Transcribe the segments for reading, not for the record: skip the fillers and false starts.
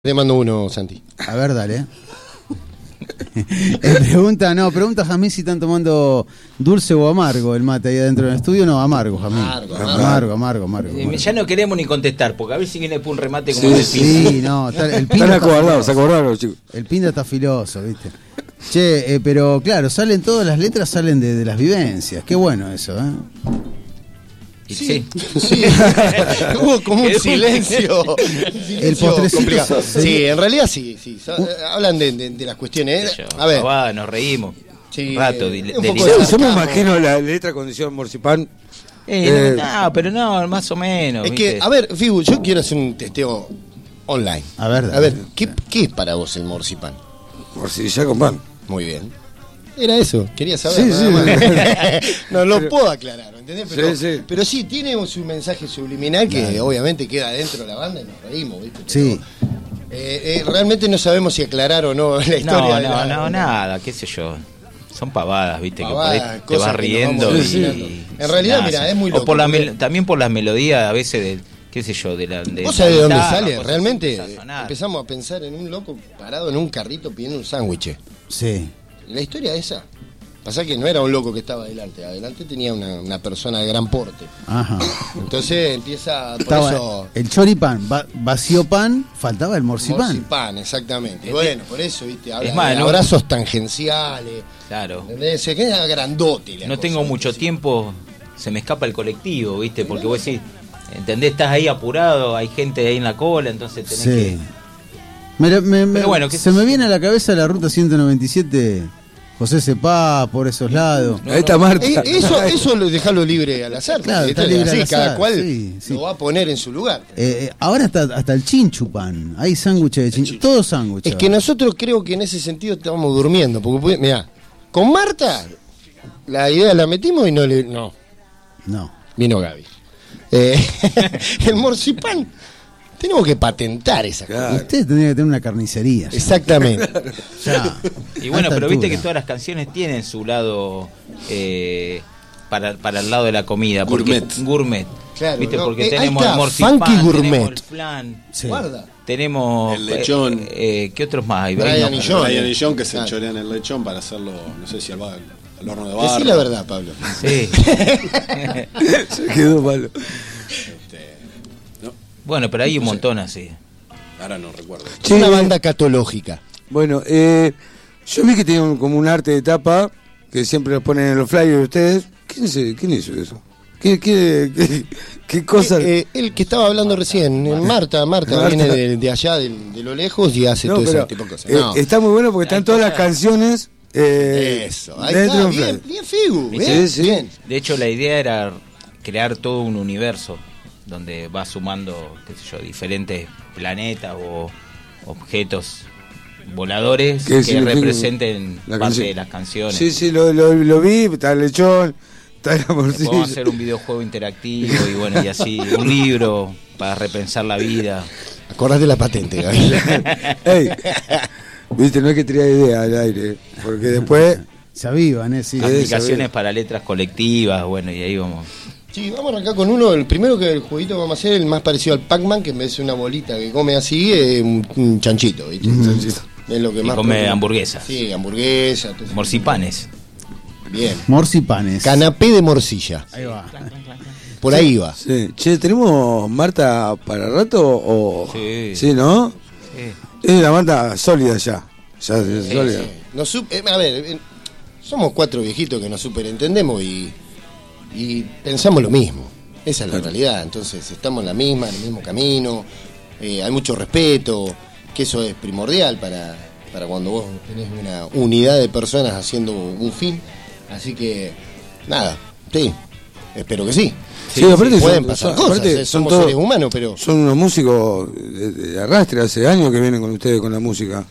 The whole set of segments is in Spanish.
Te mando uno, Santi. A ver, dale. Pregunta Jamín si están tomando dulce o amargo el mate ahí adentro del estudio. No, amargo, Jamín. Amargo. Ya no queremos ni contestar, porque a ver si viene un remate como el Pinda. Sí, no, el Pinda están acordados, se acordaron, chicos. El Pinda está filoso, ¿viste? Che, pero claro, todas las letras salen de las vivencias. Qué bueno eso, ¿eh? Sí. Hubo como un silencio. El postrecito. Sí, en realidad sí. Hablan de las cuestiones. A ver. Nos reímos. Sí, un rato. Yo me imagino la letra condición Morcipán. No, pero no, más o menos. Es ¿viste? que, a ver, Figu, yo quiero hacer un testeo online. A ver, ¿qué es para vos el Morcipán? Morcilla con pan. Muy bien. Era eso, quería saber. Sí. No lo puedo aclarar, ¿entendés? Pero sí, tiene su mensaje subliminal que obviamente queda dentro de la banda y nos reímos, ¿viste? Sí. Realmente no sabemos si aclarar o no la historia. No, nada, qué sé yo. Son pavadas, ¿viste? Pavadas, que por ahí te vas riendo. En realidad, mira, es muy loco. O también por las melodías a veces de... qué sé yo, ¿Vos sabés de dónde sale? Realmente empezamos a pensar en un loco parado en un carrito pidiendo un sándwich. Sí. La historia esa. Pasa que no era un loco que estaba adelante tenía una persona de gran porte. Ajá. Entonces empieza por eso. El choripán, vacío pan, faltaba el morcipán. Morcipán, exactamente. Bueno, por eso, ¿viste? Habla es más, de abrazos tangenciales. Claro. Se queda grandote. No tengo mucho tiempo, se me escapa el colectivo, ¿viste? Porque vos decís, ¿entendés? Estás ahí apurado, hay gente ahí en la cola, entonces tenés que... Pero bueno, se me viene a la cabeza la ruta 197, José Cepá, por esos lados. Ahí está Marta. Eso lo dejalo libre al azar. Claro, está libre al azar. Cada cual lo va a poner en su lugar. Ahora hasta el chinchupan. Hay sándwiches de chinchupan. Todo sándwich. Es que nosotros creo que en ese sentido estamos durmiendo. Porque, mirá, con Marta la idea la metimos y no. Vino Gaby. El Morcipán. Tenemos que patentar esa cosa. Ustedes tendrían que tener una carnicería. Exactamente. Y bueno, pero viste que todas las canciones tienen su lado para el lado de la comida. Gourmet. Claro, ¿viste? No, porque tenemos el Morcipán, Funky Gourmet. Tenemos el flan. Sí. Guarda. Tenemos el lechón. ¿Qué otros más hay? Brian y John que se chorean el lechón para hacerlo, no sé si al horno de barro. Decí la verdad, Pablo. Sí. Se quedó malo. Bueno, pero hay un montón así. Ahora no recuerdo. Es una banda catológica. Bueno, yo vi que tienen como un arte de tapa que siempre lo ponen en los flyers de ustedes. ¿Quién hizo eso? ¿Qué cosa? El que estaba hablando recién, Marta viene de allá, de lo lejos y hace todo ese tipo de cosas. Está muy bueno porque están todas las canciones. Eso, ahí está, bien Figu, bien. De hecho, la idea era crear todo un universo donde va sumando, qué sé yo, diferentes planetas o objetos voladores que representen parte de las canciones. Sí, lo vi, está el lechón, está la morcilla. Vamos a hacer un videojuego interactivo y bueno, y así, un libro para repensar la vida. Acordate la patente, Gaby. Ey, viste, no hay que tirar idea al aire, porque después se avivan, sí. Aplicaciones para letras colectivas, bueno, y ahí vamos. Sí, vamos a arrancar con uno. El primero que el jueguito que vamos a hacer, el más parecido al Pac-Man, que en vez de una bolita que come así, un chanchito, ¿viste? Es lo que y más come hamburguesas. Sí, hamburguesa. Morcipanes. Bien. Morcipanes. Canapé de morcilla. Ahí va. Por ahí va. Sí. Che, ¿tenemos Marta para rato? O... Sí, ¿no? Sí. Es una banda sólida ya. Sólida. Sí. A ver, somos cuatro viejitos que nos superentendemos y pensamos lo mismo. Esa es la realidad. Entonces estamos en el mismo camino. Hay mucho respeto, que eso es primordial para cuando vos tenés una unidad de personas haciendo un fin. Así que nada, sí, espero que sí. Sí, aparte pueden pasar cosas, somos todos, seres humanos, pero son unos músicos de arrastre, hace años que vienen con ustedes con la música.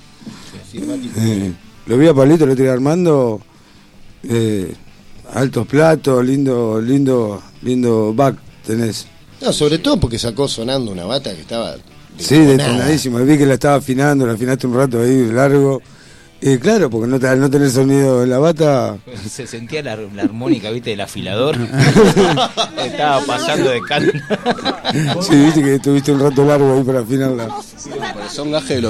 Lo vi a Pablito, lo tiré Armando, altos platos, lindo back tenés. No, sobre todo porque sacó sonando una bata que estaba detonadísima. Vi que la estaba afinando, la afinaste un rato ahí largo Claro, porque al no tener sonido en la bata... Se sentía la armónica, ¿viste? Del afilador. Estaba pasando de canto. Sí, viste que tuviste un rato largo ahí para afinarla. Sí, son gajes de los